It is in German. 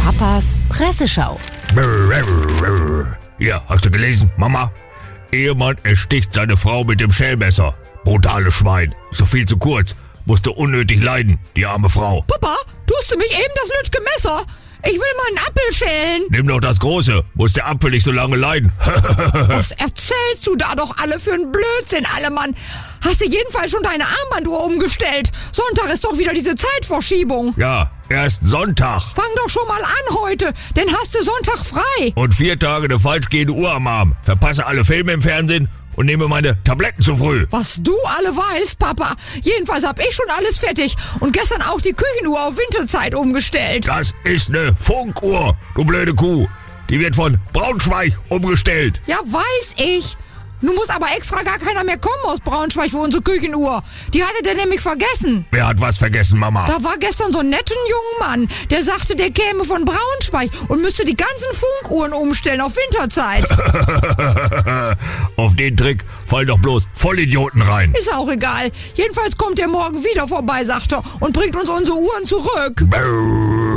Papas Presseschau. Ja, hast du gelesen, Mama? Ehemann ersticht seine Frau mit dem Schellmesser. Brutales Schwein. Ist doch viel zu kurz. Musste unnötig leiden, die arme Frau. Papa, tust du mich eben das lütge Messer? Ich will mal einen Apfel schälen. Nimm doch das Große. Muss der Apfel nicht so lange leiden. Was erzählst du da doch alle für einen Blödsinn, Allemann? Hast du jedenfalls schon deine Armbanduhr umgestellt? Sonntag ist doch wieder diese Zeitverschiebung. Ja, erst Sonntag. Fang doch schon mal an heute, denn hast du Sonntag frei. Und 4 Tage eine falsch gehende Uhr am Arm. Verpasse alle Filme im Fernsehen und nehme meine Tabletten zu früh. Was du alle weißt, Papa. Jedenfalls hab ich schon alles fertig und gestern auch die Küchenuhr auf Winterzeit umgestellt. Das ist eine Funkuhr, du blöde Kuh. Die wird von Braunschweig umgestellt. Ja, weiß ich. Nun muss aber extra gar keiner mehr kommen aus Braunschweig für unsere Küchenuhr. Die hatte der nämlich vergessen. Wer hat was vergessen, Mama? Da war gestern so ein netter junger Mann, der sagte, der käme von Braunschweig und müsste die ganzen Funkuhren umstellen auf Winterzeit. Auf den Trick fallen doch bloß Vollidioten rein. Ist auch egal. Jedenfalls kommt er morgen wieder vorbei, sagt er, und bringt uns unsere Uhren zurück.